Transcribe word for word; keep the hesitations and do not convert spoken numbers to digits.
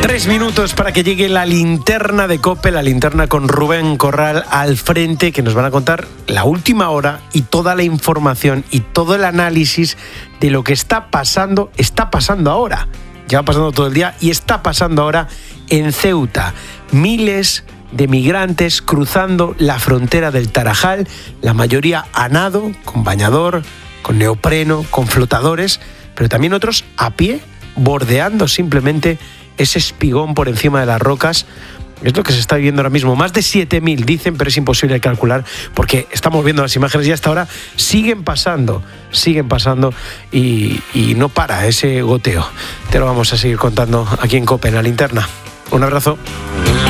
Tres minutos para que llegue la linterna de COPE, la linterna con Rubén Corral al frente, que nos van a contar la última hora y toda la información y todo el análisis de lo que está pasando, está pasando ahora. Lleva pasando todo el día y está pasando ahora en Ceuta. Miles de migrantes cruzando la frontera del Tarajal, la mayoría a nado, con bañador, con neopreno, con flotadores, pero también otros a pie, bordeando simplemente ese espigón por encima de las rocas. Es lo que se está viviendo ahora mismo. Más de siete mil dicen, pero es imposible calcular porque estamos viendo las imágenes y hasta ahora siguen pasando, siguen pasando y, y no para ese goteo. Te lo vamos a seguir contando aquí en COPE, en la linterna. Un abrazo.